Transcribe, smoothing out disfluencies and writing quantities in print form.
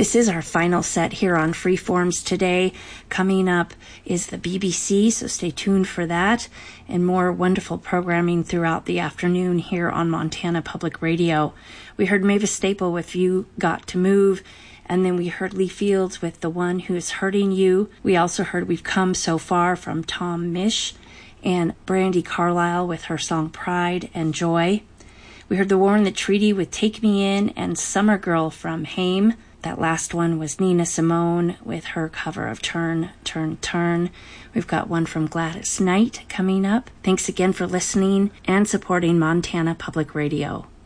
This is our final set here on Freeforms today. Coming up is the BBC, so stay tuned for that, and more wonderful programming throughout the afternoon here on Montana Public Radio. We heard Mavis Staple with You Got to Move, and then we heard Lee Fields with The One Who's Hurting You. We also heard We've Come So Far from Tom Misch, and Brandi Carlile with her song Pride and Joy. We heard The War and the Treaty with Take Me In, and Summer Girl from Haim. That last one was Nina Simone with her cover of Turn, Turn, Turn. We've got one from Gladys Knight coming up. Thanks again for listening and supporting Montana Public Radio.